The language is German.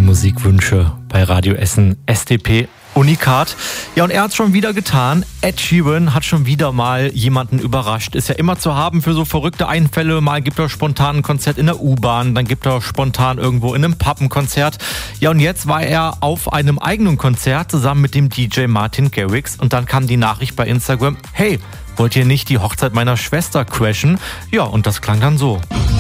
Musikwünsche bei Radio Essen SDP Unikat. Ja, und er hat es schon wieder getan. Ed Sheeran hat schon wieder mal jemanden überrascht. Ist ja immer zu haben für so verrückte Einfälle. Mal gibt er spontan ein Konzert in der U-Bahn, dann gibt er spontan irgendwo in einem Pub ein Konzert. Ja, und jetzt war er auf einem eigenen Konzert zusammen mit dem DJ Martin Garrix. Und dann kam die Nachricht bei Instagram: Hey, wollt ihr nicht die Hochzeit meiner Schwester crashen? Ja, und das klang dann so.